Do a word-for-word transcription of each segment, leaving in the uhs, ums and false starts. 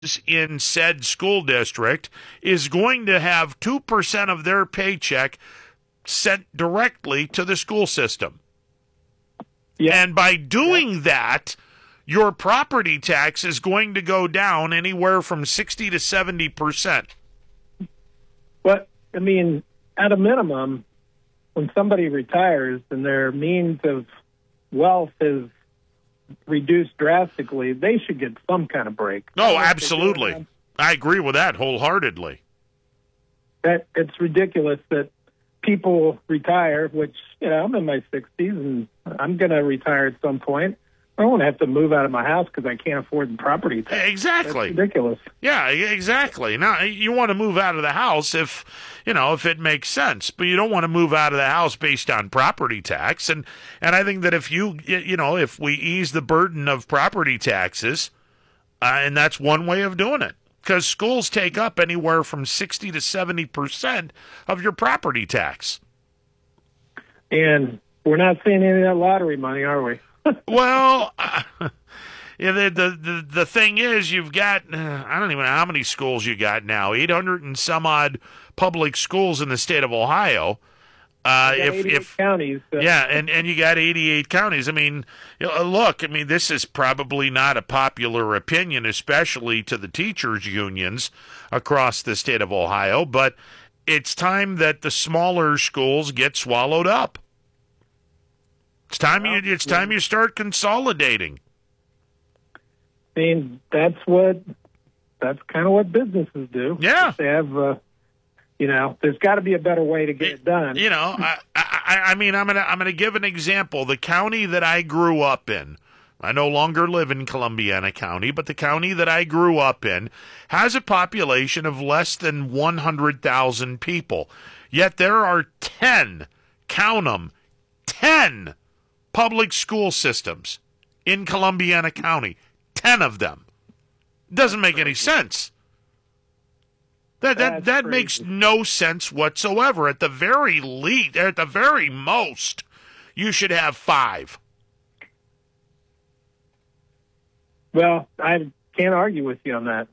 in said school district is going to have two percent of their paycheck sent directly to the school system. Yeah. And by doing yeah. that, your property tax is going to go down anywhere from sixty to seventy percent. But, I mean, at a minimum, when somebody retires and their means of wealth is reduced drastically, they should get some kind of break. No, absolutely. I agree with that wholeheartedly. That it's ridiculous that people retire, which, you know, I'm in my sixties and I'm going to retire at some point. I don't want to have to move out of my house because I can't afford the property tax. Exactly. That's ridiculous. Yeah, exactly. Now, you want to move out of the house if, you know, if it makes sense, but you don't want to move out of the house based on property tax. And, and I think that if you, you know, if we ease the burden of property taxes, uh, and that's one way of doing it, because schools take up anywhere from sixty to seventy percent of your property tax. And we're not seeing any of that lottery money, are we? Well, uh, yeah, the, the the the thing is, you've got uh, I don't even know how many schools you got now. Eight hundred and some odd public schools in the state of Ohio. Uh, if if counties, so. yeah, and, and you got eighty-eight counties. I mean, you know, look, I mean, this is probably not a popular opinion, especially to the teachers' unions across the state of Ohio. But it's time that the smaller schools get swallowed up. It's time you. It's time you start consolidating. I mean, that's what. That's kind of what businesses do. Yeah, they have. Uh, you know, there's got to be a better way to get it, it done. You know, I, I. I mean, I'm gonna. I'm gonna give an example. The county that I grew up in. I no longer live in Columbiana County, but the county that I grew up in has a population of less than one hundred thousand people. Yet there are ten. Count them, ten. Public school systems in Columbiana County, ten of them. Doesn't make any sense. That that that makes no sense whatsoever. At the very least, at the very most, you should have five. Well, I can't argue with you on that.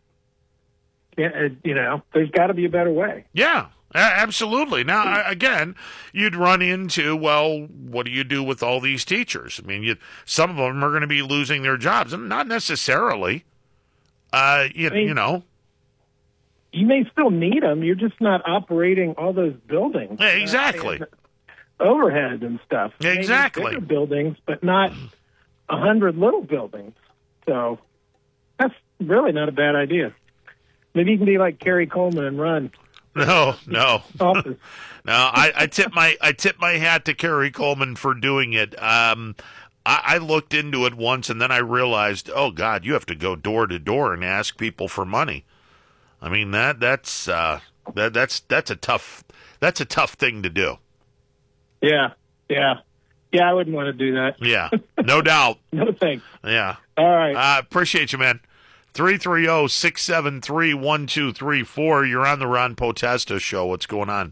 You know, there's got to be a better way. Yeah. Absolutely. Now, again, you'd run into, well, what do you do with all these teachers? I mean, you, some of them are going to be losing their jobs, and not necessarily. Uh, you, I mean, you know, you may still need them. You're just not operating all those buildings. Yeah, exactly. Uh, overhead and stuff. Exactly. Maybe bigger buildings, but not a hundred little buildings. So that's really not a bad idea. Maybe you can be like Kerry Coleman and run. No, no, no. I, I tip my I tip my hat to Kerry Coleman for doing it. Um, I, I looked into it once, and then I realized, oh God, you have to go door to door and ask people for money. I mean that that's uh, that that's that's a tough that's a tough thing to do. Yeah, yeah, yeah. I wouldn't want to do that. Yeah, no doubt. No thanks. Yeah. All right. I uh, appreciate you, man. three three zero, six seven three, one two three four. You're on the Ron Potesta Show. What's going on?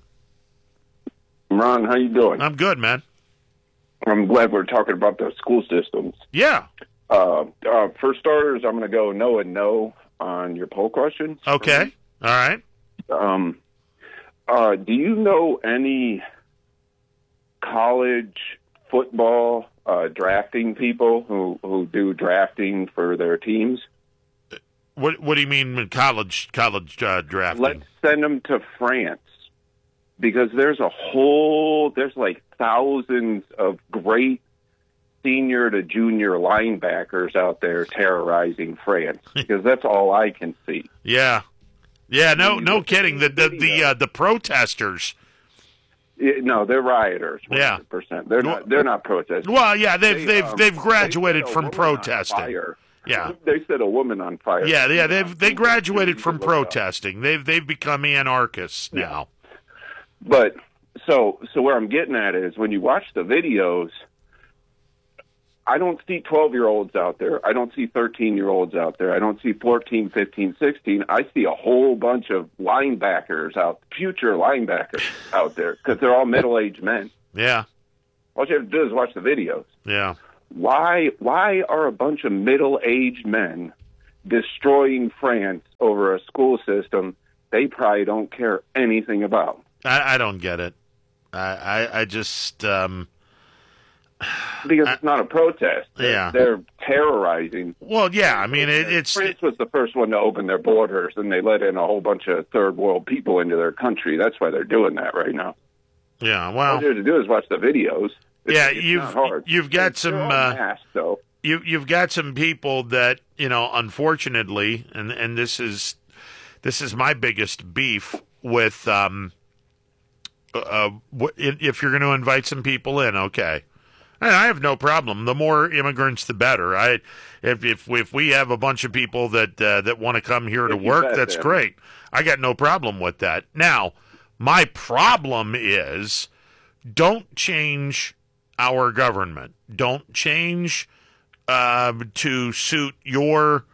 Ron, how you doing? I'm good, man. I'm glad we're talking about the school systems. Yeah. Uh, uh, for starters, I'm going to go no and no on your poll question. Okay. All right. Um, uh, do you know any college football uh, drafting people who, who do drafting for their teams? What What do you mean college college uh, drafting? Let's send them to France, because there's a whole there's like thousands of great senior to junior linebackers out there terrorizing France, because that's all I can see. Yeah, yeah, no, no kidding. The the the, uh, the protesters. No, they're rioters. one hundred percent. Yeah, they're not. They're not protesters. Well, yeah, they've they, they've um, they've graduated they from protesting. Yeah, they set a woman on fire. Yeah, yeah, they've they graduated from protesting. They've they've become anarchists now. Yeah. But so so where I'm getting at is, when you watch the videos, I don't see twelve-year-olds out there. I don't see thirteen-year-olds out there. I don't see fourteen, fifteen, sixteen. I see a whole bunch of linebackers out, future linebackers out there, because they're all middle-aged men. Yeah. All you have to do is watch the videos. Yeah. Why why are a bunch of middle-aged men destroying France over a school system they probably don't care anything about. I, I don't get it. I, I, I just... Um, because it's not a protest. They're, yeah. They're terrorizing. Well, yeah, I mean, it, it's... France was the first one to open their borders, and they let in a whole bunch of third world people into their country. That's why they're doing that right now. Yeah, well... All you have to do is watch the videos. It's, yeah, it's you've not hard. you've got it's some... Uh, masked, though. You, you've got some people that, you know, unfortunately, and, and this is this is my biggest beef with... Um, uh, if you're going to invite some people in, okay. I have no problem. The more immigrants, the better. I, if if if we have a bunch of people that uh, that want to come here to work, that's them. great. I got no problem with that. Now, my problem is, don't change our government. Don't change uh, to suit your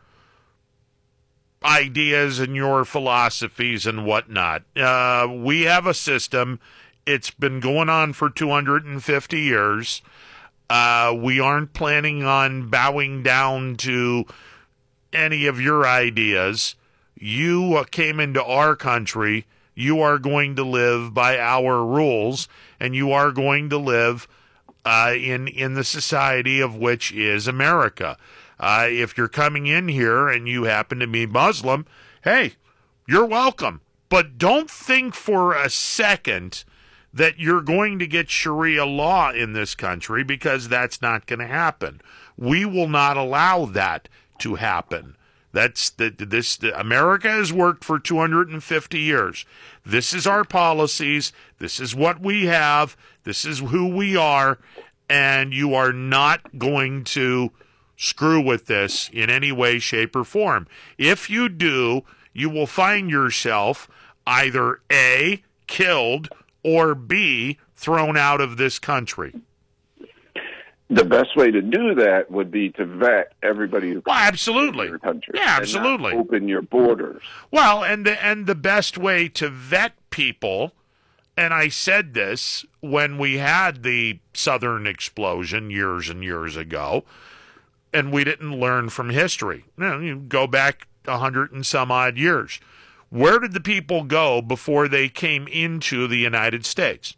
ideas and your philosophies and whatnot. Uh, we have a system. It's been going on for two hundred fifty years. Uh, we aren't planning on bowing down to any of your ideas. You uh, came into our country. You are going to live by our rules, and you are going to live uh, in in the society of which is America. Uh, if you're coming in here and you happen to be Muslim, hey, you're welcome. But don't think for a second that you're going to get Sharia law in this country, because that's not going to happen. We will not allow that to happen. That's the, this. The, America has worked for two hundred fifty years. This is our policies. This is what we have. This is who we are, and you are not going to screw with this in any way, shape, or form. If you do, you will find yourself either A, killed, or B, thrown out of this country. The best way to do that would be to vet everybody who well, comes absolutely. to your country. Yeah, absolutely. And not open your borders. Well, and the, and the best way to vet people, and I said this when we had the Southern explosion years and years ago, and we didn't learn from history. You know, you go back a hundred and some odd years. Where did the people go before they came into the United States?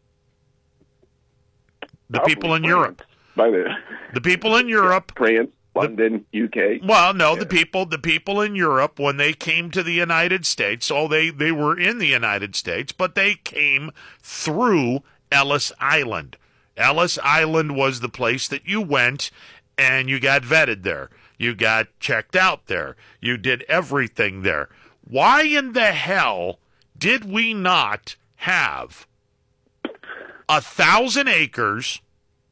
The Probably people in France. Europe. By the, the people in Europe. France, London, U K. Well, no, yeah. the people the people in Europe, when they came to the United States, oh, they, they were in the United States, but they came through Ellis Island. Ellis Island was the place that you went and you got vetted there. You got checked out there. You did everything there. Why in the hell did we not have a thousand acres,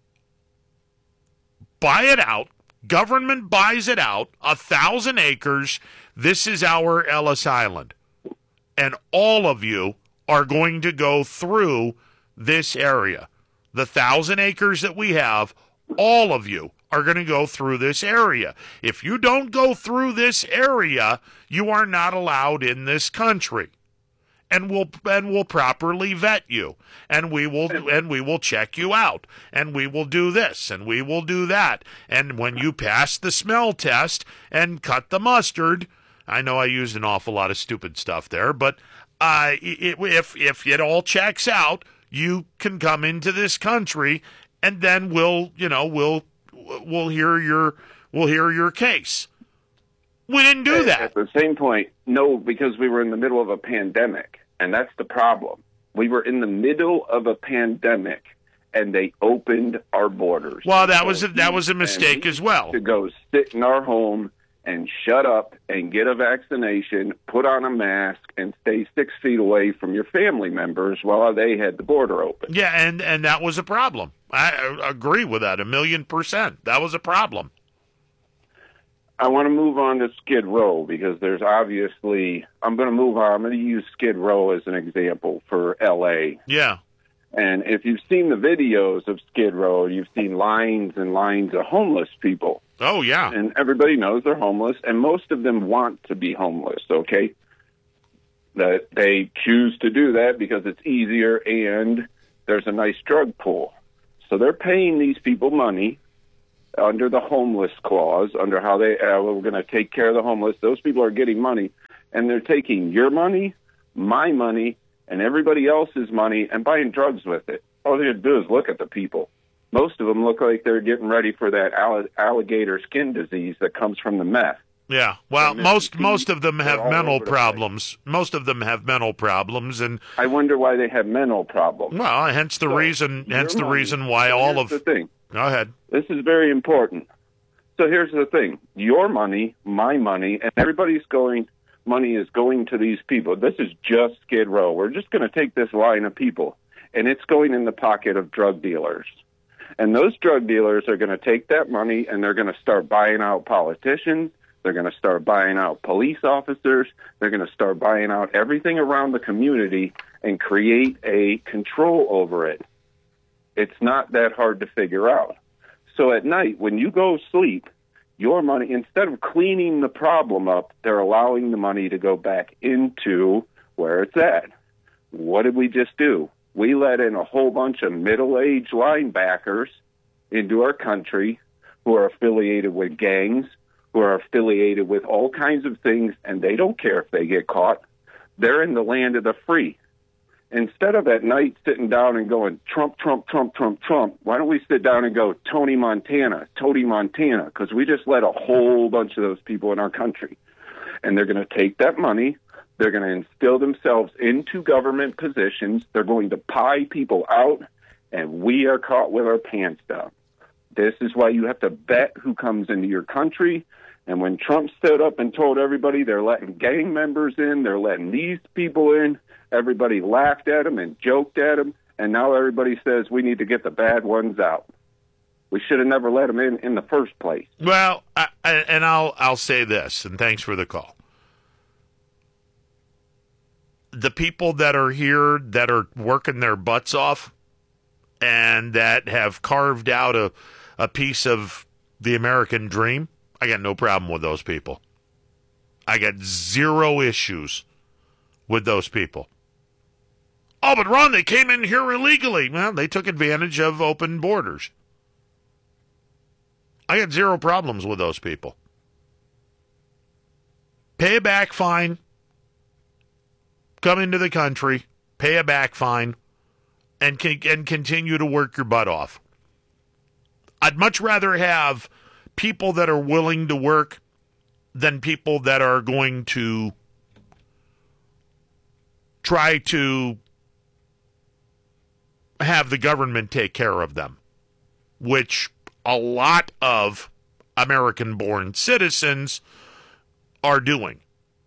buy it out, government buys it out, a thousand acres, this is our Ellis Island, and all of you are going to go through this area. The thousand acres that we have, all of you are going to go through this area. If you don't go through this area, you are not allowed in this country. And we'll and we'll properly vet you, and we will and we will check you out, and we will do this, and we will do that. And when you pass the smell test and cut the mustard, I know I used an awful lot of stupid stuff there, but uh, it, if if it all checks out, you can come into this country, and then we'll you know we'll we'll hear your we'll hear your case. We didn't do that. At the same point, no, because we were in the middle of a pandemic, and that's the problem. We were in the middle of a pandemic, and they opened our borders. Well, that was a, that was a mistake as well. To go sit in our home and shut up and get a vaccination, put on a mask, and stay six feet away from your family members while they had the border open. Yeah, and, and that was a problem. I agree with that a million percent. That was a problem. I want to move on to Skid Row because there's obviously, I'm going to move on. I'm going to use Skid Row as an example for L A. Yeah. And if you've seen the videos of Skid Row, you've seen lines and lines of homeless people. Oh, yeah. And everybody knows they're homeless, and most of them want to be homeless, okay? That they choose to do that because it's easier and there's a nice drug pool. So they're paying these people money under the homeless clause, under how they, uh, we're going to take care of the homeless. Those people are getting money, and they're taking your money, my money, and everybody else's money and buying drugs with it. All they have to do is look at the people. Most of them look like they're getting ready for that all- alligator skin disease that comes from the meth. Yeah, well, most most of them have all mental over the problems. Most of them have mental problems, and I wonder why they have mental problems. well, hence the So, reason. Hence your the money- reason why so all here's of. the thing. Go ahead. This is very important. So here's the thing. Your money, my money, and everybody's going, money is going to these people. This is just Skid Row. We're just going to take this line of people, and it's going in the pocket of drug dealers. And those drug dealers are going to take that money, and they're going to start buying out politicians. They're going to start buying out police officers. They're going to start buying out everything around the community and create a control over it. It's not that hard to figure out. So at night, when you go sleep, your money, instead of cleaning the problem up, they're allowing the money to go back into where it's at. What did we just do? We let in a whole bunch of middle-aged linebackers into our country who are affiliated with gangs, who are affiliated with all kinds of things, and they don't care if they get caught. They're in the land of the free. Instead of at night sitting down and going, Trump, Trump, Trump, Trump, Trump, why don't we sit down and go, Tony Montana, Tony Montana, because we just let a whole bunch of those people in our country. And they're going to take that money. They're going to instill themselves into government positions. They're going to pie people out, and we are caught with our pants down. This is why you have to bet who comes into your country. And when Trump stood up and told everybody they're letting gang members in, they're letting these people in, everybody laughed at him and joked at him, and now everybody says we need to get the bad ones out. We should have never let them in in the first place. Well, I, I, and I'll I'll say this, and thanks for the call. The people that are here that are working their butts off and that have carved out a, a piece of the American dream, I got no problem with those people. I got zero issues with those people. Oh, but Ron, they came in here illegally. Well, they took advantage of open borders. I got zero problems with those people. Pay a back fine. Come into the country, pay a back fine, and and continue to work your butt off. I'd much rather have people that are willing to work than people that are going to try to have the government take care of them, which a lot of American-born citizens are doing.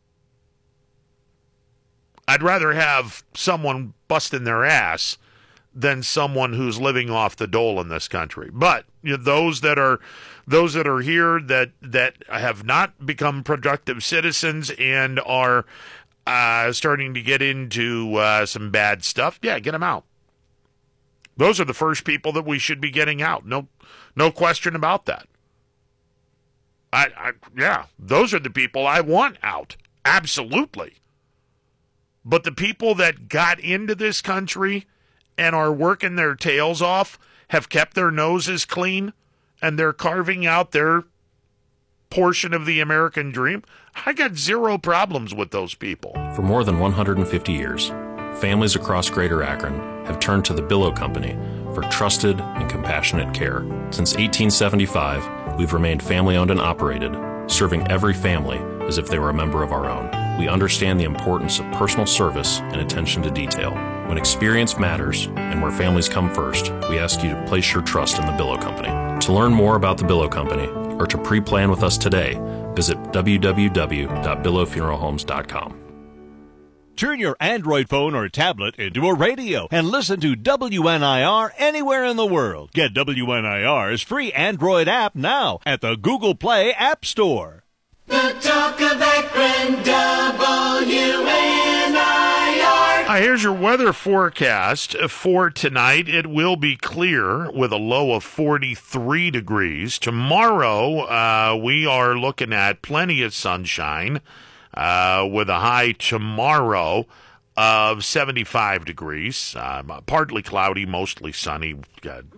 I'd rather have someone busting their ass than someone who's living off the dole in this country. But you know, those that are those that are here that that have not become productive citizens and are uh, starting to get into uh, some bad stuff, yeah, get them out. Those are the first people that we should be getting out. No, no question about that. I, I yeah, those are the people I want out. Absolutely. But the people that got into this country and are working their tails off have kept their noses clean and they're carving out their portion of the American dream. I got zero problems with those people. For more than one hundred fifty years, families across Greater Akron have turned to the Billow Company for trusted and compassionate care. Since eighteen seventy-five, we've remained family-owned and operated, serving every family as if they were a member of our own. We understand the importance of personal service and attention to detail. When experience matters and where families come first, we ask you to place your trust in the Billow Company. To learn more about the Billow Company or to pre-plan with us today, visit w w w dot billow funeral homes dot com. Turn your Android phone or tablet into a radio and listen to W N I R anywhere in the world. Get W N I R's free Android app now at the Google Play App Store. The talk of Akron, W N I R. Uh, here's your weather forecast for tonight. It will be clear with a low of forty-three degrees. Tomorrow, uh, we are looking at plenty of sunshine uh, with a high tomorrow of seventy-five degrees. Uh, partly cloudy, mostly sunny. Got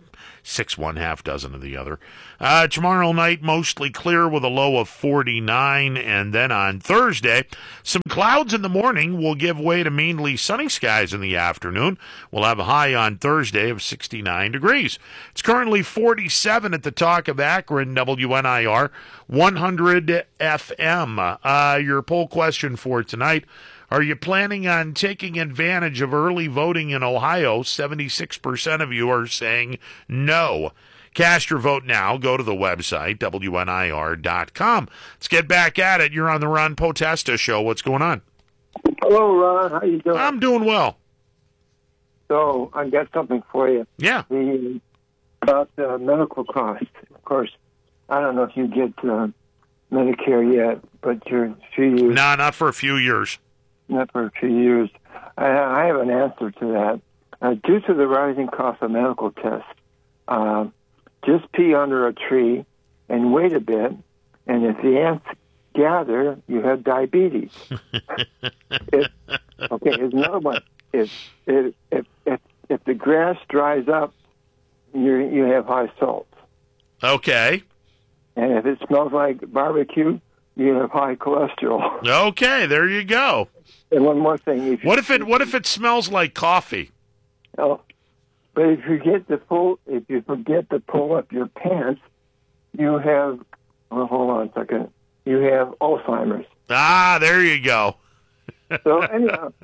six one, half dozen of the other. Uh, tomorrow night, mostly clear with a low of forty-nine. And then on Thursday, some clouds in the morning will give way to mainly sunny skies in the afternoon. We'll have a high on Thursday of sixty-nine degrees. It's currently forty-seven at the Talk of Akron, W N I R, one hundred F M. Uh, your poll question for tonight: are you planning on taking advantage of early voting in Ohio? seventy-six percent of you are saying no. Cast your vote now. Go to the website, W N I R dot com. Let's get back at it. You're on the Ron Potesta Show. What's going on? Hello, Ron. How you doing? I'm doing well. So I got something for you. Yeah. The, about the medical costs. Of course, I don't know if you get uh, Medicare yet, but you're few years. No, not for a few years. Not for a few years. I, I have an answer to that. Uh, due to the rising cost of medical tests, uh, just pee under a tree and wait a bit, and if the ants gather, you have diabetes. if, okay, here's another one. If, if, if, if, if the grass dries up, you you have high salt. Okay. And if it smells like barbecue, you have high cholesterol. Okay, there you go. And one more thing. If what if it What if it smells like coffee? Oh, but if you get to pull, if you forget to pull up your pants, you have. Well, hold on a second. You have Alzheimer's. Ah, there you go. So anyhow,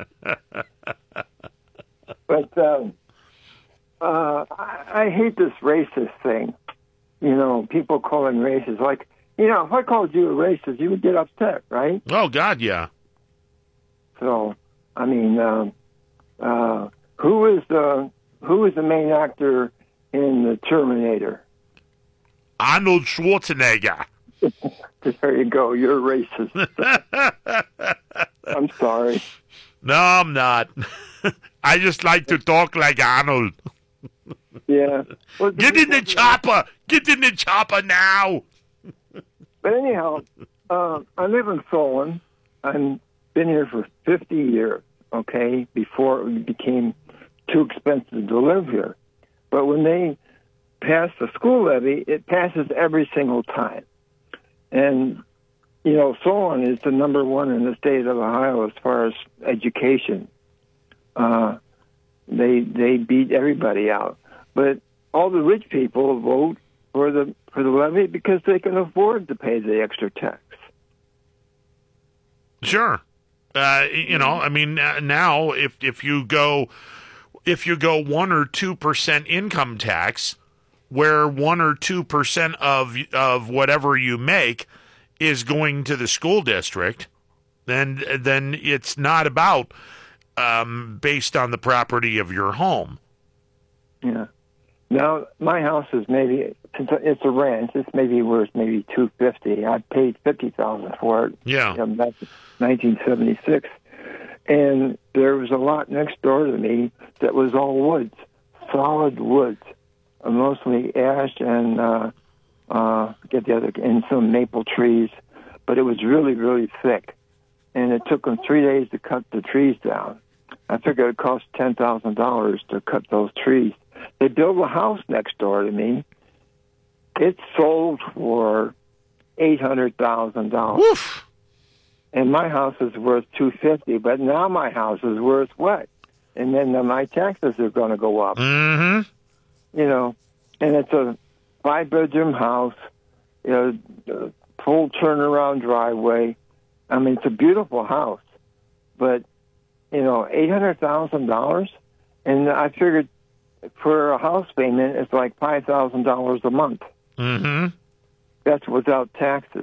but um, uh, I, I hate this racist thing. You know, people calling racist. Like, you know, if I called you a racist, you would get upset, right? Oh God, yeah. So, I mean, um, uh, who is the who is the main actor in the Terminator? Arnold Schwarzenegger. There you go. You're a racist. I'm sorry. No, I'm not. I just like to talk like Arnold. Yeah. Well, Get in the chopper. Get in the chopper now. But anyhow, uh, I live in Solon. I've been here for fifty years, okay, before it became too expensive to live here. But when they pass the school levy, it passes every single time. And, you know, Solon is the number one in the state of Ohio as far as education. Uh, they they beat everybody out. But all the rich people vote for the for the levy because they can afford to pay the extra tax. Sure. Uh, you know, I mean, uh, now if if you go if you go one or two percent income tax, where one or two percent of of whatever you make is going to the school district, then then it's not about um, based on the property of your home. Yeah. Now my house is maybe since it's a ranch, it's maybe worth maybe two fifty. I paid fifty thousand for it. Yeah. You know, back in nineteen seventy six, and there was a lot next door to me that was all woods, solid woods, mostly ash and uh, uh, get the other and some maple trees, but it was really really thick, and it took them three days to cut the trees down. I figured it cost ten thousand dollars to cut those trees. They built a house next door to me. It sold for eight hundred thousand dollars. Woof. And my house is worth two fifty, but now my house is worth what? And then uh, my taxes are going to go up. Mm-hmm. You know, and it's a five-bedroom house, you know, uh, full turnaround driveway. I mean, it's a beautiful house, but you know, eight hundred thousand dollars, and I figured for a house payment, it's like five thousand dollars a month. Mm-hmm. That's without taxes.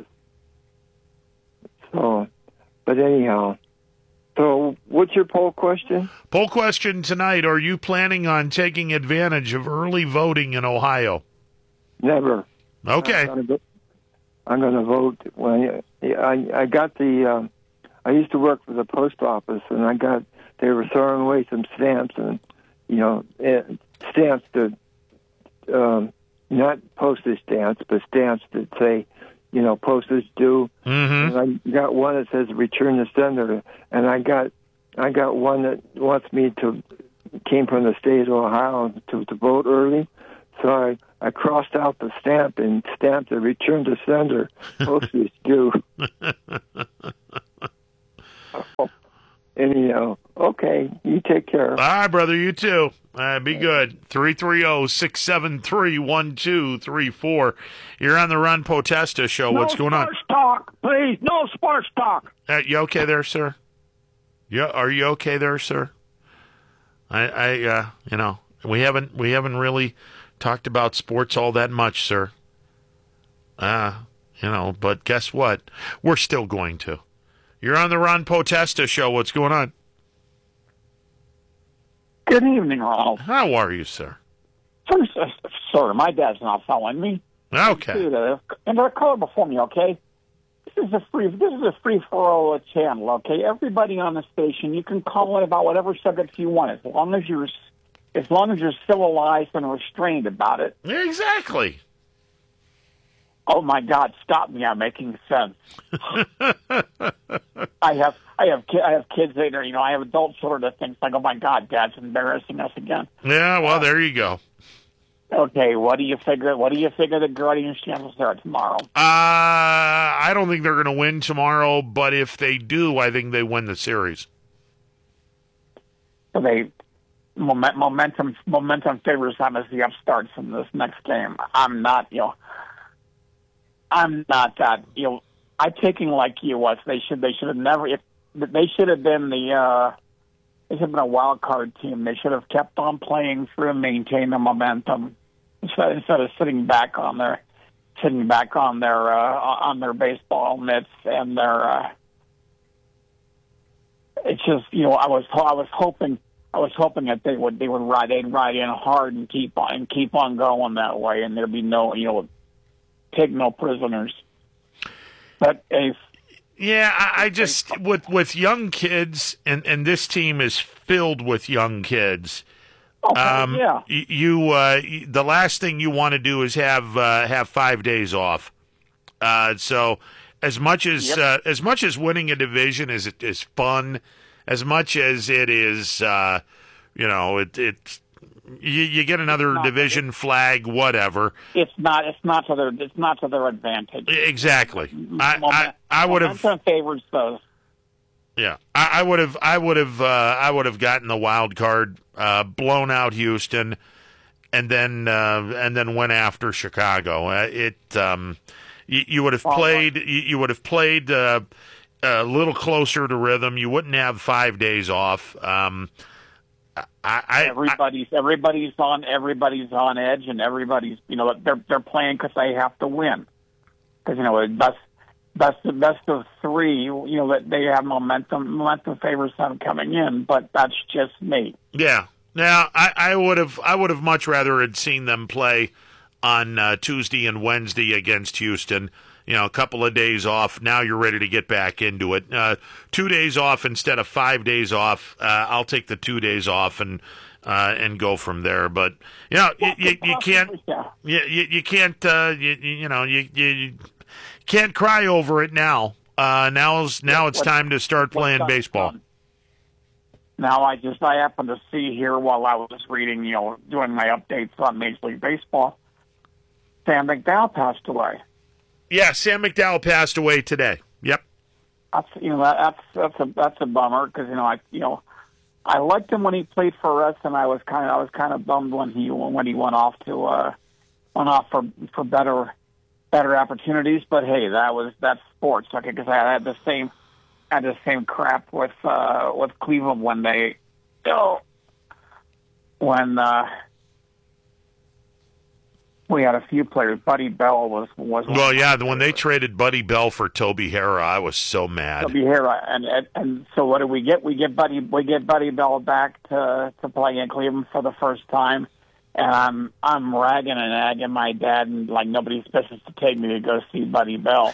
So, but anyhow, so what's your poll question? Poll question tonight: are you planning on taking advantage of early voting in Ohio? Never. Okay. I'm going to vote when I I got the. Um, I used to work for the post office, and I got they were throwing away some stamps, and you know, stamps that um, not postage stamps, but stamps that say, you know, postage due. Mm-hmm. And I got one that says return to sender, and I got I got one that wants me to came from the state of Ohio to, to vote early. So I I crossed out the stamp and stamped the return to sender. Postage due. Anyhow, okay, you take care. All right, brother, you too. Uh, be good. three three zero, six seven three, one two three four. You're on the Ron Potesta show. No What's going on? sports talk, please. No sports talk. Uh, you okay there, sir? Yeah, are you okay there, sir? I, I, uh, you know, we haven't we haven't really talked about sports all that much, sir. Uh, you know, but guess what? We're still going to. You're on the Ron Potesta show. What's going on? Good evening, Ronald. How are you, sir? First, uh, sir, my dad's not following me. Okay. Dude, uh, and they're color before me, okay? This is a free. This is a free for all channel, okay? Everybody on the station, you can call it about whatever subject you want, as long as you're, as long as you're civilized and restrained about it. Exactly. Oh my God! Stop me! I'm making sense. I have, I have, ki- I have kids that are, you know, I have adult children that think like, oh my God, Dad's embarrassing us again. Yeah. Well, there you go. Okay, what do you figure? What do you figure the Guardians' chances are tomorrow? Uh, I don't think they're going to win tomorrow, but if they do, I think they win the series. So they moment, momentum, momentum favors them as the upstarts in this next game. I'm not, you know. I'm not that, you know, I'm taking like you was. They should, they should have never, if they should have been the, uh, they should have been a wild card team. They should have kept on playing through and maintained the momentum instead, instead of sitting back on their, sitting back on their, uh, on their baseball mitts and their, uh, it's just, you know, I was, I was hoping, I was hoping that they would, they would ride, they'd ride in hard and keep on, and keep on going that way, and there'd be no, you know, take no prisoners. But if yeah, I, I just with with young kids, and, and this team is filled with young kids. okay, Um, yeah, y- you uh, y- the last thing you want to do is have uh, have five days off. Uh, so as much as Yep. uh, as much as winning a division is is fun, as much as it is, uh, you know, it it's. You, you get another not- division flag, whatever. it's not, it's not to their, it's not to their advantage. Exactly. I, I, Moment- I would have. momentum favors those. Yeah, I, I would have. I would have. Uh, I would have gotten the wild card, uh, blown out Houston, and then uh, and then went after Chicago. Uh, it. Um, you, you would have Well, played. You, you would have played uh, a little closer to rhythm. You wouldn't have five days off. Um, I, I, Everybody's everybody's on everybody's on edge, and everybody's, you know, they're they're playing because they have to win. Because, you know, best best best of three, you know, that they have momentum. Momentum favors them coming in, but that's just me. Yeah. Now I, I would have. I would have much rather had seen them play on uh, Tuesday and Wednesday against Houston. You know, a couple of days off. Now you're ready to get back into it. Uh, two days off instead of five days off. Uh, I'll take the two days off and uh, and go from there. But you know, you, you, you can't. Yeah. You, you, you can't. Uh, you, you know, you, you you can't cry over it now. Uh, now's now it's what- time to start playing what's baseball. done. Now I just I happened to see here while I was reading, you know, doing my updates on Major League Baseball, Sam McDowell passed away. Yeah, Sam McDowell passed away today. Yep. That's, you know, that, that's that's a that's a bummer because, you know, I you know I liked him when he played for us, and I was kind of I was kind of bummed when he when he went off to uh, went off for for better better opportunities. But hey, that was that's sports. Okay, because I had the same had the same crap with uh, with Cleveland when they you know, when. Uh, We had a few players. Buddy Bell was was. Well, yeah, when they traded Buddy Bell for Toby Harrah, I was so mad. Toby Harrah, and, and and so what do we get? We get Buddy we get Buddy Bell back to to play in Cleveland for the first time, and I'm I'm ragging and nagging my dad, and like nobody's business to take me to go see Buddy Bell.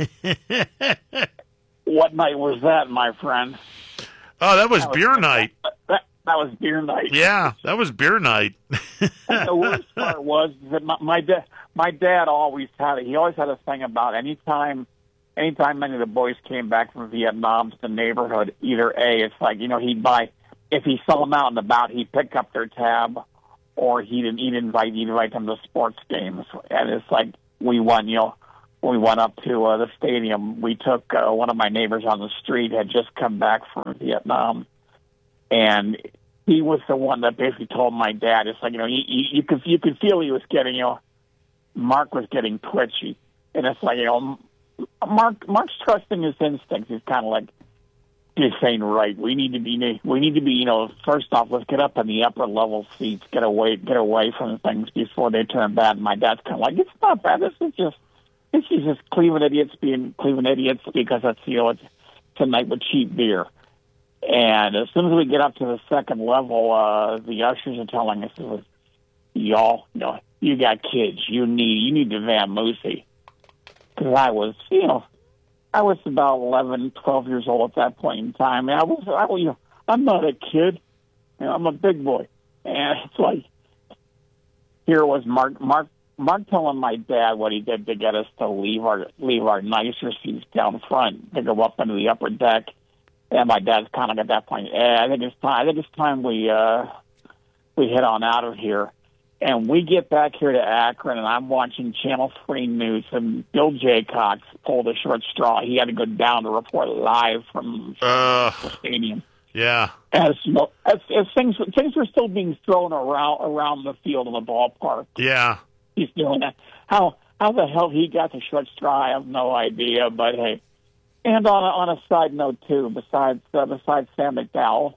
What night was that, my friend? Oh, that was That was- beer night. That, that was beer night. Yeah, that was beer night. And the worst part was that my, my dad, my dad always had it. He always had a thing about anytime, anytime any of the boys came back from Vietnam to the neighborhood. Either A, it's like, you know, he'd buy if he saw them out and about, he'd pick up their tab, or he'd he'd invite he'd invite them to sports games, and it's like we went, you know, when we went up to uh, the stadium. We took uh, one of my neighbors on the street had just come back from Vietnam, and he was the one that basically told my dad, it's like, you know, you, you, you could you could feel he was getting, you know, Mark was getting twitchy, and it's like, you know, Mark Mark's trusting his instincts. He's kind of like, this ain't right. We need to be, we need to be, you know, first off, let's get up in the upper level seats, get away, get away from things before they turn bad. And my dad's kind of like, it's not bad. This is just, this is just Cleveland idiots being Cleveland idiots because that's, you know, it's, it's a night with cheap beer. And as soon as we get up to the second level, uh, the ushers are telling us, y'all, you know, you got kids. You need, you need to vamoose. Because I was, you know, I was about eleven, twelve years old at that point in time. And I was, I was, you know, I'm not a kid. You know, I'm a big boy. And it's like, here was Mark, Mark, Mark telling my dad what he did to get us to leave our, leave our nicer seats down front to go up into the upper deck. And my dad's kind of at that point, eh, I think it's time, I think it's time we, uh, we head on out of here. And we get back here to Akron, and I'm watching Channel three News, and Bill Jaycox pulled a short straw. He had to go down to report live from Uh, the stadium. yeah. As, you know, as, as things things were still being thrown around around the field in the ballpark. Yeah. He's doing that. How how the hell he got the short straw, I have no idea. But hey, and on a, on a side note too, besides uh, besides Sam McDowell,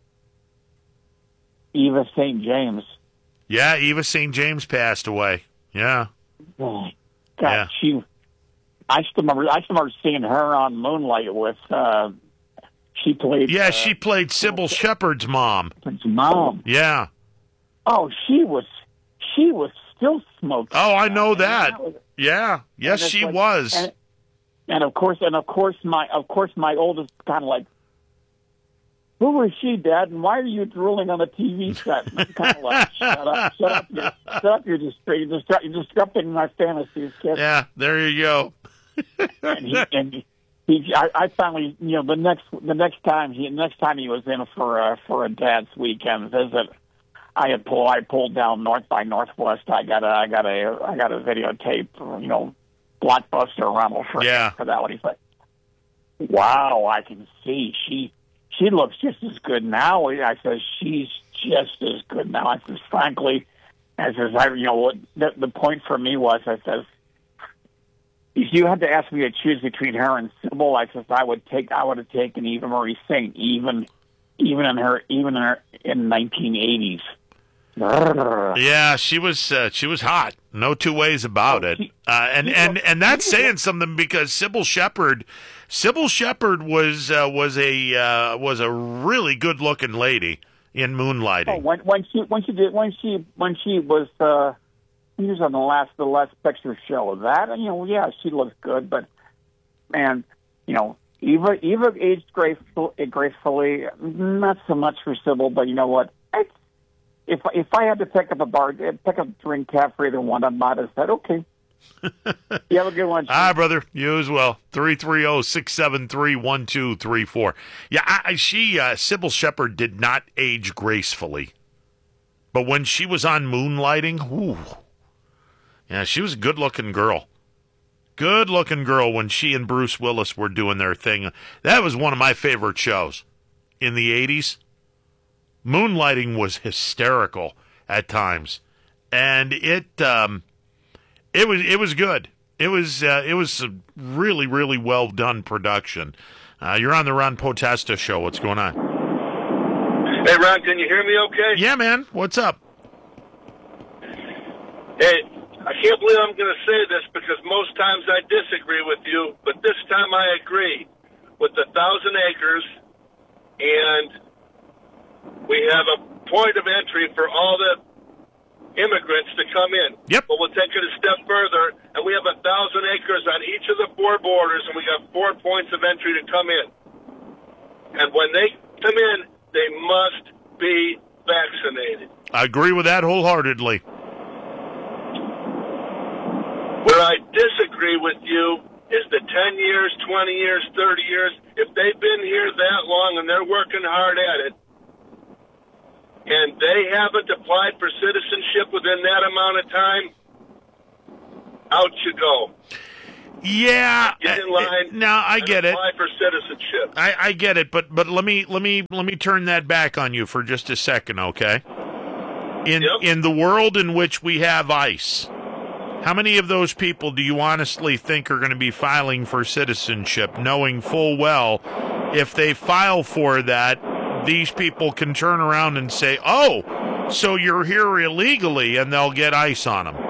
Eva Saint James. Yeah, Eva Saint James passed away. Yeah. Oh, God, Yeah. she. I still remember. I still remember seeing her on Moonlight with. Uh, she played. Yeah, uh, she played Sybil Shepherd's mom. Shepherd's mom. Yeah. Oh, she was. She was still smoking. Oh, I know that. And was- Yeah. Yes, and it's she like- was. And, and of course, and of course, my of course, my oldest kind of like. Who was she, Dad? And why are you drooling on the T V set? And I'm kind of like, shut up, shut up, you're, shut up! You're just you're, disrupt, you're disrupting my fantasies, kid. Yeah, there you go. and he, and he, I, I finally, you know, the next the next time he next time he was in for a for a dad's weekend visit, I had pulled I pulled down North by Northwest. I got a I got a I got a videotape, you know, Blockbuster Rummel for Yeah. for that one. He's like, wow, I can see she. She looks just as good now. I said, she's just as good now. I said, frankly, I says, I, you know, what the, the point for me was, I says, if you had to ask me to choose between her and Sybil, I says, I would take, I would have taken Eva Marie Saint, even, even in her, even in her, in nineteen eighties. Yeah, she was uh, she was hot. No two ways about Oh, it. she- Uh, and, she and was- and that's she was- saying something because Sybil Shepherd, Sybil Shepherd was uh, was a uh, was a really good looking lady in Oh, Moonlighting. when when she when she did when she when she was uh, she was on the last the last picture show of that, you know, yeah, she looked good, but man, you know, Eva Eva aged graceful, gracefully, not so much for Sybil, but you know what? It's, if if I had to pick up a bar, pick up a drink tab for either one, I might have said, okay. You have a good one. Hi, brother. You as well. three three zero, six seven three, one two three four. Yeah, I, I- she, uh, Sybil Shepherd did not age gracefully. But when she was on Moonlighting, ooh. Yeah, she was a good-looking girl. Good-looking girl when she and Bruce Willis were doing their thing. That was one of my favorite shows in the eighties. Moonlighting was hysterical at times. And it... Um, It was it was good. It was uh, it was a really really well done production. Uh, you're on the Ron Potesta show. What's going on? Hey, Ron, can you hear me okay? Yeah, man. What's up? Hey, I can't believe I'm going to say this because most times I disagree with you, but this time I agree with the thousand acres, and we have a point of entry for all the immigrants to come in. Yep. But we'll take it a step further, and we have a thousand acres on each of the four borders, and we got four points of entry to come in. And when they come in, they must be vaccinated. I agree with that wholeheartedly. Where I disagree with you is the ten years, twenty years, thirty years. If they've been here that long and they're working hard at it, and they haven't applied for citizenship within that amount of time, out you go. Yeah, Get in line. now I and get it. Apply for citizenship. I, I get it, but but let me let me let me turn that back on you for just a second, okay? In Yep. in the world in which we have ICE, how many of those people do you honestly think are going to be filing for citizenship, knowing full well if they file for that, these people can turn around and say, "Oh, so you're here illegally," and they'll get ICE on them.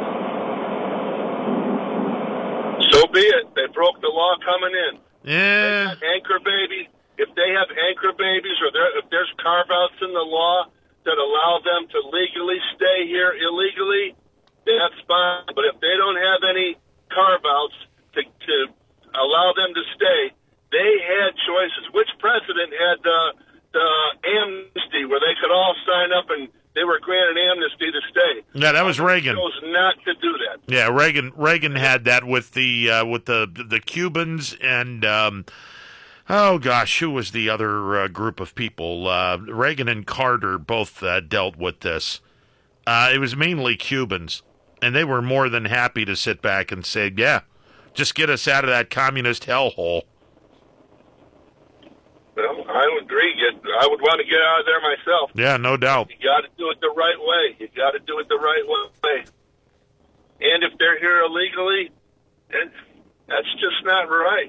So be it. They broke the law coming in. Yeah. Anchor baby. If they have anchor babies, or there, if there's carve outs in the law that allow them to legally stay here illegally, that's fine. But if they don't have any carve outs to, to allow them to stay, they had choices. Which president had the, the amnesty where they could all sign up and they were granted amnesty to stay? Yeah, that was Reagan. Chose not to do that. Yeah, Reagan. Reagan had that with the uh, with the the Cubans and um, oh gosh, who was the other uh, group of people? Uh, Reagan and Carter both uh, dealt with this. Uh, it was mainly Cubans, and they were more than happy to sit back and say, "Yeah, just get us out of that communist hellhole." Well, I would agree. Get, I would want to get out of there myself. Yeah, no doubt. You got to do it the right way. You got to do it the right way. And if they're here illegally, then that's just not right.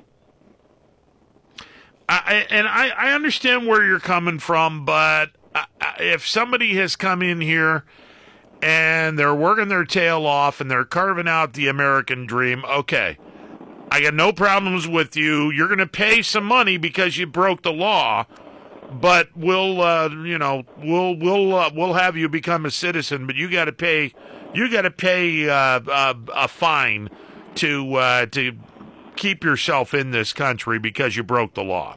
I, and I, I understand where you're coming from, but I, I, if somebody has come in here and they're working their tail off and they're carving out the American dream, okay, I got no problems with you. You're going to pay some money because you broke the law, but we'll, uh, you know, we'll we'll uh, we'll have you become a citizen. But you got to pay, you got to pay uh, uh, a fine to uh, to keep yourself in this country because you broke the law.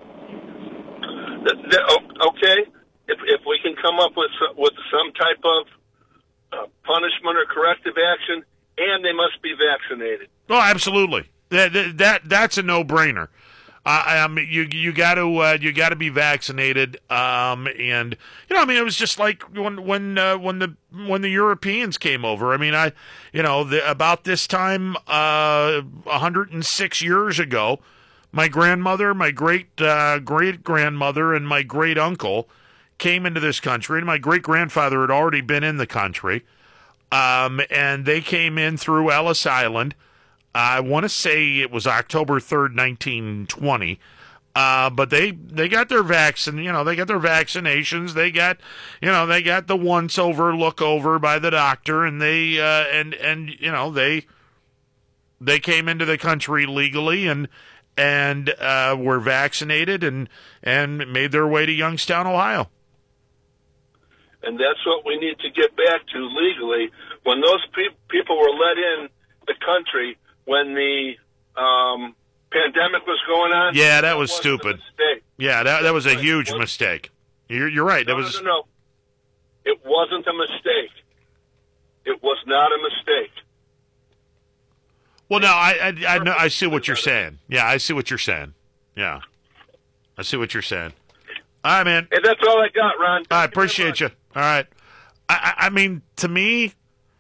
Th- th- o- okay, if if we can come up with some, with some type of uh, punishment or corrective action, and they must be vaccinated. Oh, absolutely. That that that's a no-brainer. Uh, I mean, you you got to uh, you got to be vaccinated. Um, and you know, I mean, it was just like when when uh, when the when the Europeans came over. I mean, I you know the, about this time, uh, one hundred six years ago, my grandmother, my great uh, great grandmother, and my great uncle came into this country, and my great grandfather had already been in the country. Um, and they came in through Ellis Island. I want to say it was October third, nineteen twenty. Uh, but they, they got their vaccine, you know, they got their vaccinations. They got, you know, they got the once over look over by the doctor, and they, uh, and, and, you know, they, they came into the country legally and, and, uh, were vaccinated and, and made their way to Youngstown, Ohio. And that's what we need to get back to legally. When those pe- people were let in the country, when the um, pandemic was going on, yeah, that was wasn't stupid. a mistake. Yeah, that that was a Right. huge It was- mistake. You're you're right. No, That was no, no, no. It wasn't a mistake. It was not a mistake. well. No, I I I, know, I see what you're saying. Yeah, I see what you're saying. Yeah, I see what you're saying. All right, man. Hey, that's all I got, Ron. I appreciate you. All right. I, I I mean, to me,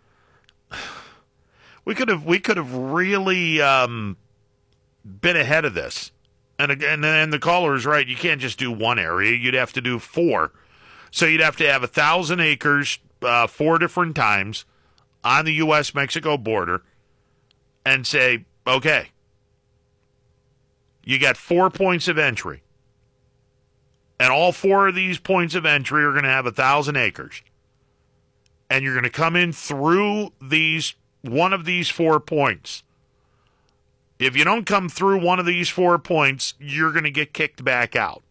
we could have we could have really um, been ahead of this. And again, and the caller is right. You can't just do one area. You'd have to do four. So you'd have to have a thousand acres, uh, four different times on the U S Mexico border, and say, okay, you got four points of entry. And all four of these points of entry are going to have a thousand acres. And you're going to come in through these one of these four points. If you don't come through one of these four points, you're going to get kicked back out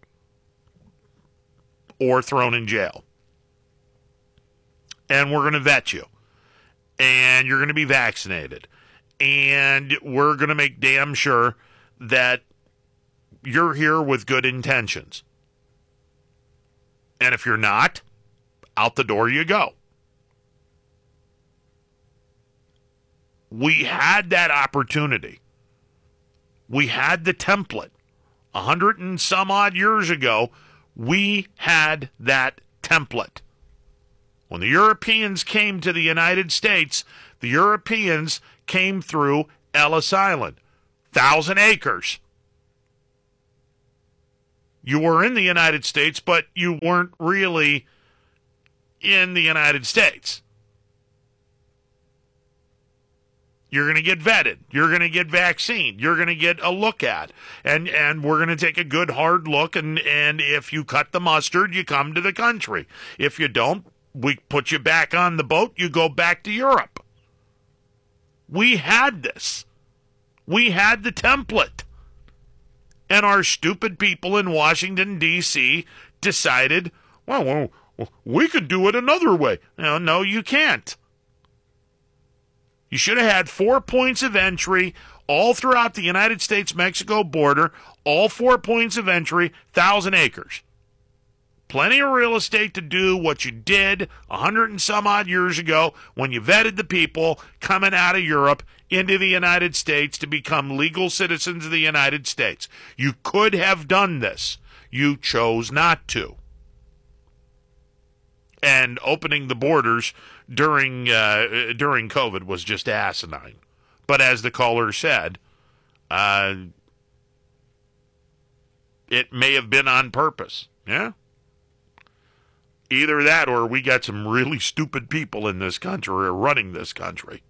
or thrown in jail. And we're going to vet you. And you're going to be vaccinated. And we're going to make damn sure that you're here with good intentions. And if you're not, out the door you go. We had that opportunity. We had the template. A hundred and some odd years ago, we had that template. When the Europeans came to the United States, the Europeans came through Ellis Island. Thousand acres. You were in the United States, but you weren't really in the United States. You're going to get vetted. You're going to get vaccinated. You're going to get a look at. And and we're going to take a good hard look, and, and if you cut the mustard, you come to the country. If you don't, we put you back on the boat, you go back to Europe. We had this. We had the template. And our stupid people in Washington, D C decided, well, well, we could do it another way. No, no, you can't. You should have had four points of entry all throughout the United States-Mexico border, all four points of entry, thousand acres. Plenty of real estate to do what you did a hundred and some odd years ago when you vetted the people coming out of Europe into the United States to become legal citizens of the United States. You could have done this. You chose not to. And opening the borders during uh, during COVID was just asinine. But as the caller said, uh, it may have been on purpose. Yeah? Either that or we got some really stupid people in this country or running this country.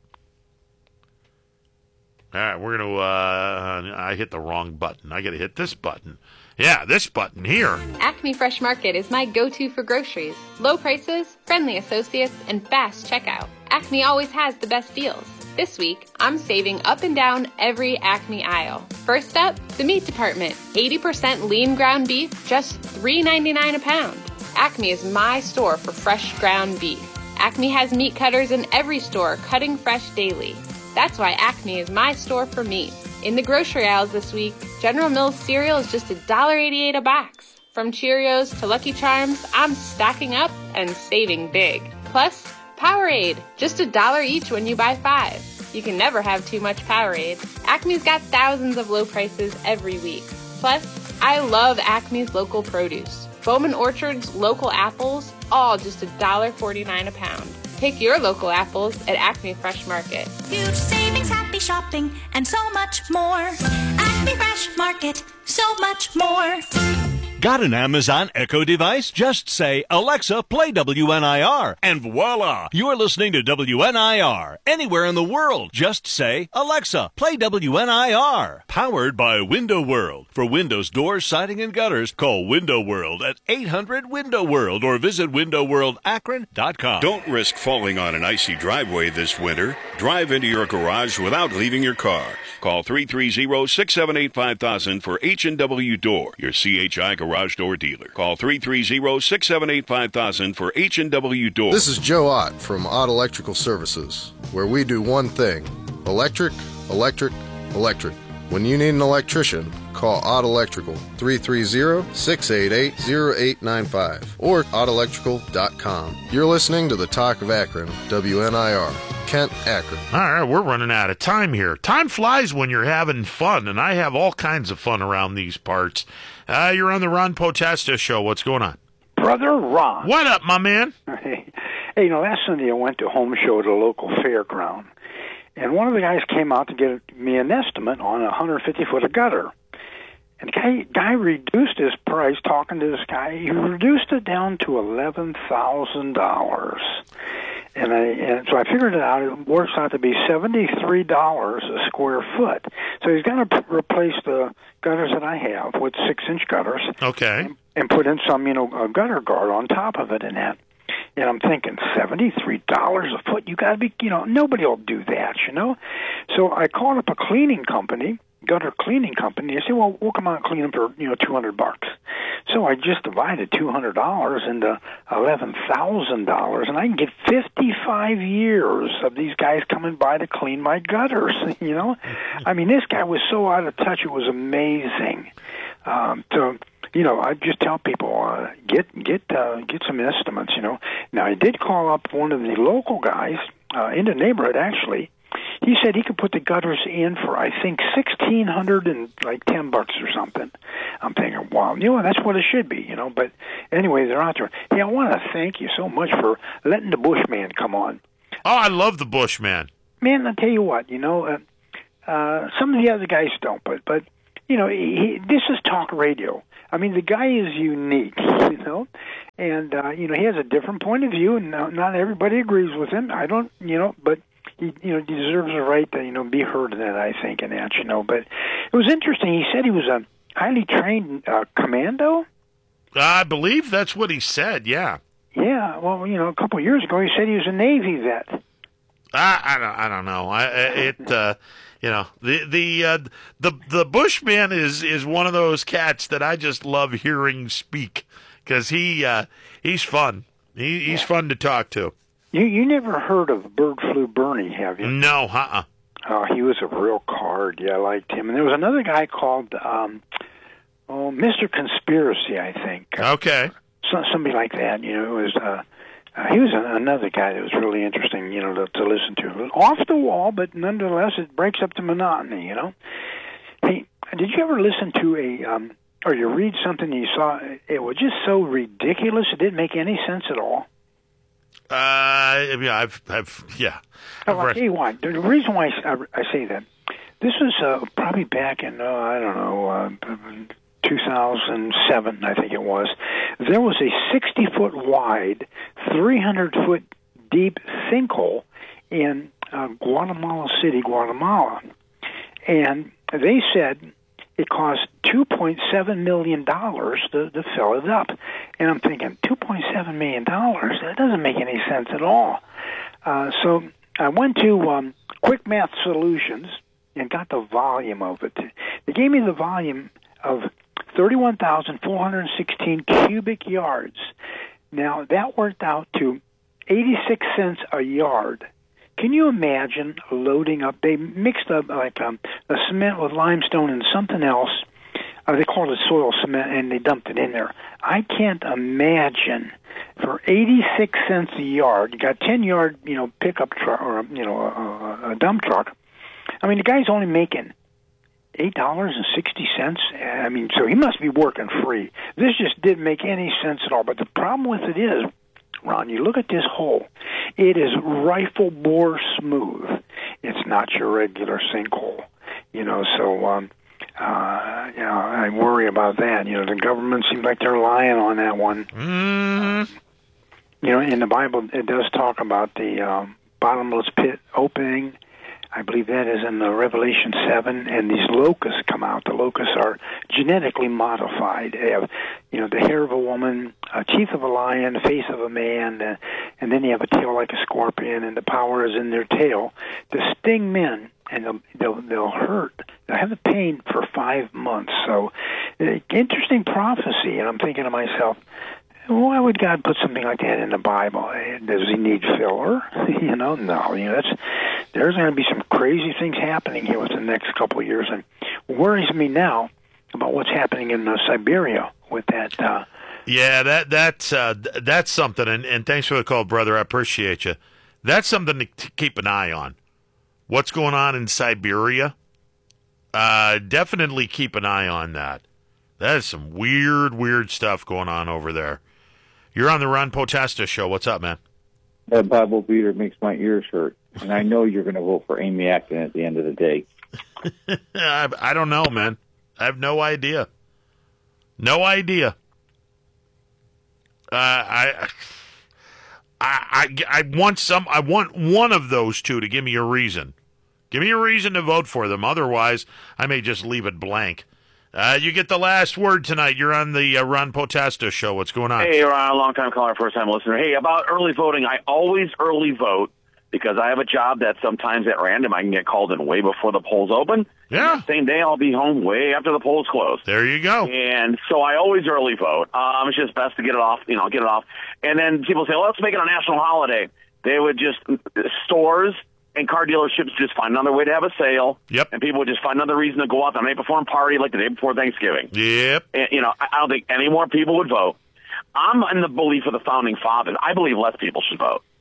All right, we're going to, uh, I hit the wrong button. I got to hit this button. Yeah, this button here. Acme Fresh Market is my go-to for groceries. Low prices, friendly associates, and fast checkout. Acme always has the best deals. This week, I'm saving up and down every Acme aisle. First up, the meat department. eighty percent lean ground beef, just three ninety-nine a pound. Acme is my store for fresh ground beef. Acme has meat cutters in every store, cutting fresh daily. That's why Acme is my store for meat. In the grocery aisles this week, General Mills cereal is just one dollar eighty-eight a box. From Cheerios to Lucky Charms, I'm stocking up and saving big. Plus, Powerade, just a dollar each when you buy five. You can never have too much Powerade. Acme's got thousands of low prices every week. Plus, I love Acme's local produce. Bowman Orchard's local apples, all just one dollar forty-nine a pound. Pick your local apples at Acme Fresh Market. Huge savings, happy shopping, and so much more. Acme Fresh Market, so much more. Got an Amazon Echo device? Just say, Alexa, play W N I R, and voila! You're listening to W N I R. Anywhere in the world, just say, Alexa, play W N I R. Powered by Window World. For windows, doors, siding, and gutters, call Window World at eight hundred window world or visit window world akron dot com. Don't risk falling on an icy driveway this winter. Drive into your garage without leaving your car. Call three three zero, six seven eight, five thousand for H and W Door, your C H I garage door dealer. Call three three zero, six seven eight, five thousand for H and W Door. This is Joe Ott from Ott Electrical Services, where we do one thing: electric, electric, electric. When you need an electrician, call Ott Electrical, three three zero, six eight eight, zero eight nine five, or ott electrical dot com. You're listening to the Talk of Akron, W N I R, Kent, Akron. All right, we're running out of time here. Time flies when you're having fun, and I have all kinds of fun around these parts. Uh, you're on the Ron Potesta Show. What's going on? Brother Ron. What up, my man? Hey, hey, you know, last Sunday I went to a home show at a local fairground, and one of the guys came out to get me an estimate on a one hundred fifty foot of gutter. And the guy, guy reduced his price, talking to this guy, he reduced it down to eleven thousand dollars. And, I, and so I figured it out. It works out to be seventy-three dollars a square foot. So he's going to p- replace the gutters that I have with six-inch gutters. Okay. And, and put in some, you know, a gutter guard on top of it and that. And I'm thinking, seventy-three dollars a foot? You got to be, you know, nobody will do that, you know? So I called up a cleaning company, gutter cleaning company. They said, well, we'll come out and clean them for, you know, two hundred bucks. So I just divided two hundred dollars into eleven thousand dollars, and I can get fifty-five years of these guys coming by to clean my gutters, you know? I mean, this guy was so out of touch, it was amazing. Um, so, you know, I just tell people, uh, get get uh, get some estimates, you know. Now, I did call up one of the local guys uh, in the neighborhood, actually. he said he could put the gutters in for, I think, sixteen hundred and like ten bucks or something. I'm thinking, wow, you know, that's what it should be, you know. But anyway, they're out there. Hey, I want to thank you so much for letting the Bushman come on. Oh, I love the Bushman. Man, I'll tell you what, you know, uh, uh, some of the other guys don't, but, but you know, he, this is talk radio. I mean, the guy is unique, you know, and, uh, you know, he has a different point of view, and not, not everybody agrees with him. I don't, you know, but he, you know, deserves a right to, you know, be heard in that, I think, and that, you know. But it was interesting. He said he was a highly trained uh, commando. I believe that's what he said, yeah. Yeah, well, you know, a couple of years ago, he said he was a Navy vet. I, I don't, I don't know. I, it, uh, you know, the the uh, the the Bushman is is one of those cats that I just love hearing speak because he uh, he's fun. He, he's yeah. fun to talk to. You you never heard of Bird Flu Bernie, have you? No, uh-uh. Oh, he was a real card. Yeah, I liked him. And there was another guy called um, oh Mister Conspiracy, I think. Okay. So, somebody like that. You know, it was. Uh, Uh, he was a, another guy that was really interesting, you know, to, to listen to. Off the wall, but nonetheless, it breaks up the monotony, you know. Hey, did you ever listen to a, um, or you read something and you saw, it was just so ridiculous, it didn't make any sense at all? Uh, I mean, I've, I've, yeah. I've oh, I'll tell you what, the reason why I, I say that, this was uh, probably back in, uh, I don't know, uh, two thousand seven, I think it was. There was a sixty-foot wide, three hundred foot deep sinkhole in uh, Guatemala City, Guatemala. And they said it cost two point seven million dollars to, to fill it up. And I'm thinking, two point seven million dollars? That doesn't make any sense at all. Uh, so I went to um, Quick Math Solutions and got the volume of it. They gave me the volume of thirty-one thousand four hundred sixteen cubic yards. Now, that worked out to eighty-six cents a yard. Can you imagine loading up? They mixed up like um, a cement with limestone and something else. Uh, they called it soil cement, and they dumped it in there. I can't imagine for eighty-six cents a yard. You got ten yard, you know, pickup truck or you know a, a dump truck. I mean, the guy's only making eight dollars and sixty cents. I mean, so he must be working free. This just didn't make any sense at all. But the problem with it is, Ron, you look at this hole. It is rifle bore smooth. It's not your regular sinkhole. You know, so um, uh, you know, I worry about that. You know, the government seems like they're lying on that one. Mm. Uh, you know, in the Bible, it does talk about the um, bottomless pit opening. I believe that is in the Revelation seven, and these locusts come out. The locusts are genetically modified. They have, you know, the hair of a woman, a teeth of a lion, the face of a man, uh, and then you have a tail like a scorpion, and the power is in their tail to sting men, and they'll they'll, they'll hurt. They'll have the pain for five months. So, uh, interesting prophecy, and I'm thinking to myself, why would God put something like that in the Bible? Does he need filler? you know, no. You know, that's there's going to be some crazy things happening here within the next couple of years, and worries me now about what's happening in uh, Siberia with that. Uh, yeah, that that's uh, that's something. And, and thanks for the call, brother. I appreciate you. That's something to t- keep an eye on. What's going on in Siberia? Uh, definitely keep an eye on that. That is some weird, weird stuff going on over there. You're on the Ron Potesta Show. What's up, man? That Bible beater makes my ears hurt. And I know you're going to vote for Amy Acton at the end of the day. I, I don't know, man. I have no idea. No idea. Uh, I, I, I, I want some. I want one of those two to give me a reason. Give me a reason to vote for them. Otherwise, I may just leave it blank. Uh, you get the last word tonight. You're on the uh, Ron Potesta Show. What's going on? Hey, Ron, long-time caller, first-time listener. Hey, about early voting, I always early vote because I have a job that sometimes at random I can get called in way before the polls open. Yeah. Same day, I'll be home way after the polls close. There you go. And so I always early vote. Um, it's just best to get it off, you know, get it off. And then people say, well, let's make it a national holiday. They would just, stores and car dealerships just find another way to have a sale. Yep. And people would just find another reason to go out the night before and party like the day before Thanksgiving. Yep. And, you know, I, I don't think any more people would vote. I'm in the belief of the founding fathers. I believe less people should vote.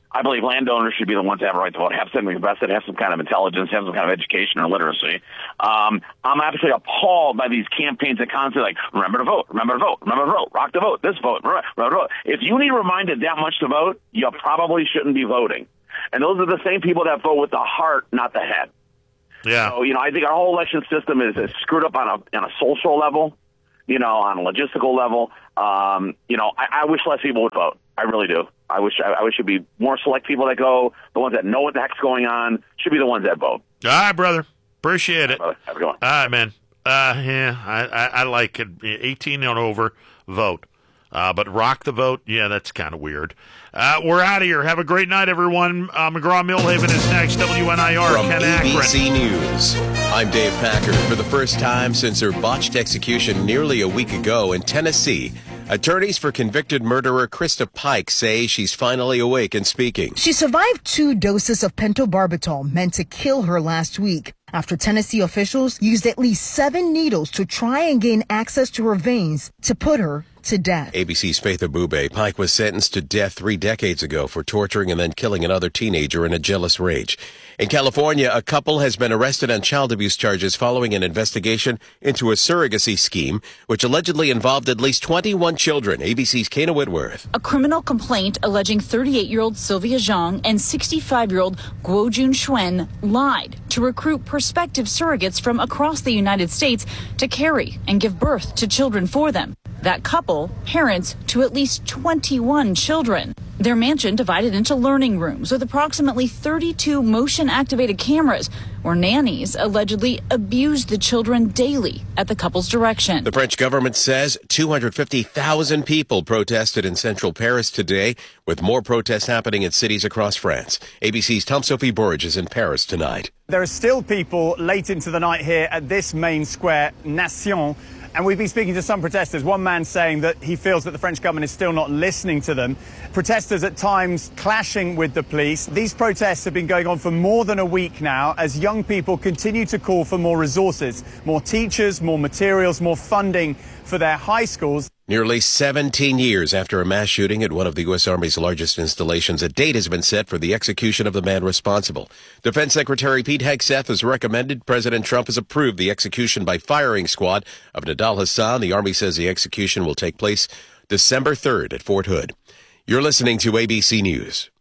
I believe landowners should be the ones that have a right to vote, have something invested, have some kind of intelligence, have some kind of education or literacy. Um, I'm absolutely appalled by these campaigns that constantly like, remember to vote, remember to vote, remember to vote, rock the vote, this vote, remember to vote. If you need reminded that much to vote, you probably shouldn't be voting. And those are the same people that vote with the heart, not the head. Yeah. So, you know, I think our whole election system is, is screwed up on a on a social level, you know, on a logistical level. Um, you know, I, I wish less people would vote. I really do. I wish I, I wish it'd be more select people that go. The ones that know what the heck's going on should be the ones that vote. All right, brother. Appreciate it. All right, have a good one. All right, man. Uh, yeah, I, I, I like it. eighteen and over, vote. Uh, but rock the vote, yeah, that's kind of weird. Uh, we're out of here. Have a great night, everyone. Uh, McGraw-Millhaven is next. W N I R, From Ken A B C Akron. News, I'm Dave Packer. For the first time since her botched execution nearly a week ago in Tennessee, attorneys for convicted murderer Krista Pike say she's finally awake and speaking. She survived two doses of pentobarbital meant to kill her last week after Tennessee officials used at least seven needles to try and gain access to her veins to put her to death. A B C's Faith Abube. Pike was sentenced to death three decades ago for torturing and then killing another teenager in a jealous rage. In California, a couple has been arrested on child abuse charges following an investigation into a surrogacy scheme, which allegedly involved at least twenty-one children. A B C's Kana Whitworth. A criminal complaint alleging thirty-eight-year-old Sylvia Zhang and sixty-five-year-old Guo Jun Xuan lied to recruit prospective surrogates from across the United States to carry and give birth to children for them. That couple, parents to at least twenty-one children. Their mansion divided into learning rooms with approximately thirty-two motion-activated cameras where nannies allegedly abused the children daily at the couple's direction. The French government says two hundred fifty thousand people protested in central Paris today, with more protests happening in cities across France. A B C's Tom Sophie Burge is in Paris tonight. There are still people late into the night here at this main square, Nation. And we've been speaking to some protesters, one man saying that he feels that the French government is still not listening to them. Protesters at times clashing with the police. These protests have been going on for more than a week now as young people continue to call for more resources, more teachers, more materials, more funding for their high schools. Nearly seventeen years after a mass shooting at one of the U S. Army's largest installations, a date has been set for the execution of the man responsible. Defense Secretary Pete Hegseth has recommended. President Trump has approved the execution by firing squad of Nidal Hasan. The Army says the execution will take place December third at Fort Hood. You're listening to A B C News.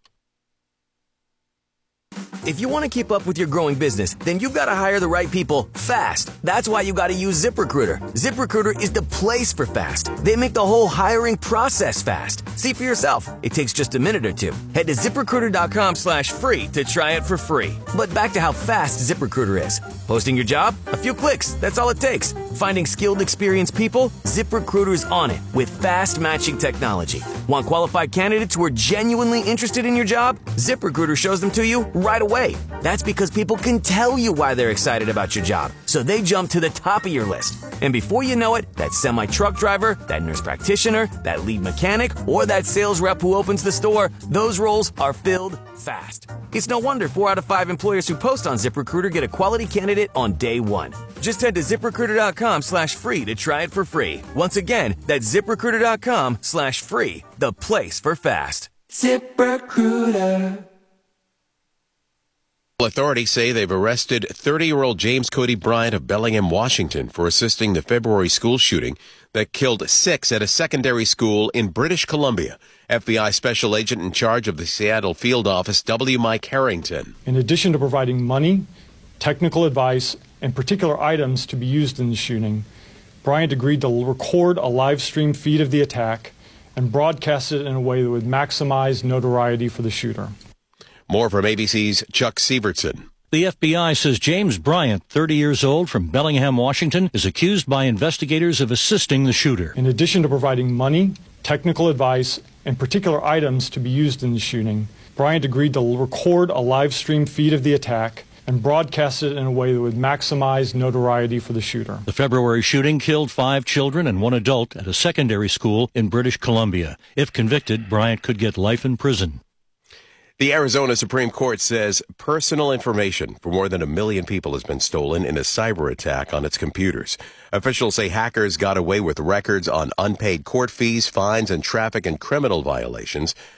If you want to keep up with your growing business, then you've got to hire the right people fast. That's why you got to use ZipRecruiter. ZipRecruiter is the place for fast. They make the whole hiring process fast. See for yourself. It takes just a minute or two. Head to ZipRecruiter.com slash free to try it for free. But back to how fast ZipRecruiter is. Posting your job? A few clicks. That's all it takes. Finding skilled, experienced people? ZipRecruiter's on it with fast matching technology. Want qualified candidates who are genuinely interested in your job? ZipRecruiter shows them to you right away. That's because people can tell you why they're excited about your job, so they jump to the top of your list. And before you know it, that semi-truck driver, that nurse practitioner, that lead mechanic, or that sales rep who opens the store, those roles are filled fast. It's no wonder four out of five employers who post on ZipRecruiter get a quality candidate on day one. Just head to ZipRecruiter.com slash free to try it for free. Once again, that's ZipRecruiter.com slash free, the place for fast. ZipRecruiter. Authorities say they've arrested thirty-year-old James Cody Bryant of Bellingham, Washington, for assisting the February school shooting that killed six at a secondary school in British Columbia. F B I Special Agent in charge of the Seattle field office, W. Mike Harrington. In addition to providing money, technical advice, and particular items to be used in the shooting, Bryant agreed to record a live stream feed of the attack and broadcast it in a way that would maximize notoriety for the shooter. More from A B C's Chuck Sievertson. The F B I says James Bryant, thirty years old, from Bellingham, Washington, is accused by investigators of assisting the shooter. In addition to providing money, technical advice, and particular items to be used in the shooting, Bryant agreed to record a live stream feed of the attack and broadcast it in a way that would maximize notoriety for the shooter. The February shooting killed five children and one adult at a secondary school in British Columbia. If convicted, Bryant could get life in prison. The Arizona Supreme Court says personal information for more than a million people has been stolen in a cyber attack on its computers. Officials say hackers got away with records on unpaid court fees, fines, and traffic and criminal violations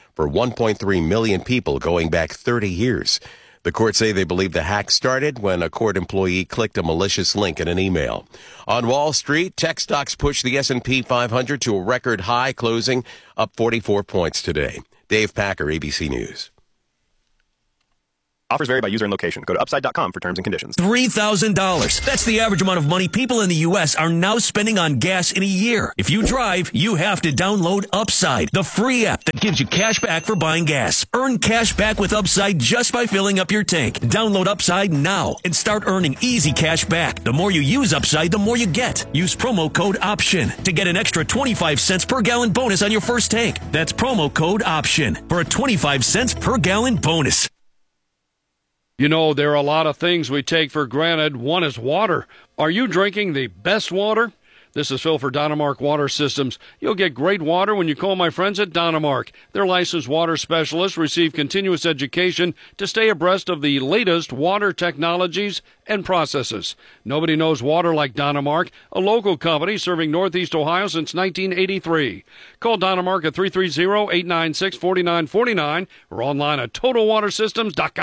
for one point three million people going back thirty years. The court say they believe the hack started when a court employee clicked a malicious link in an email. On Wall Street, tech stocks pushed the S and P five hundred to a record high, closing up forty-four points today. Dave Packer, A B C News. Offers vary by user and location. Go to upside dot com for terms and conditions. three thousand dollars. That's the average amount of money people in the U S are now spending on gas in a year. If you drive, you have to download Upside, the free app that gives you cash back for buying gas. Earn cash back with Upside just by filling up your tank. Download Upside now and start earning easy cash back. The more you use Upside, the more you get. Use promo code OPTION to get an extra twenty-five cents per gallon bonus on your first tank. That's promo code OPTION for a twenty-five cents per gallon bonus. You know, there are a lot of things we take for granted. One is water. Are you drinking the best water? This is Phil for Dynamark Water Systems. You'll get great water when you call my friends at Dynamark. Their licensed water specialists receive continuous education to stay abreast of the latest water technologies and processes. Nobody knows water like Dynamark, a local company serving Northeast Ohio since nineteen eighty-three. Call Dynamark at three three zero, eight nine six, four nine four nine or online at total water systems dot com.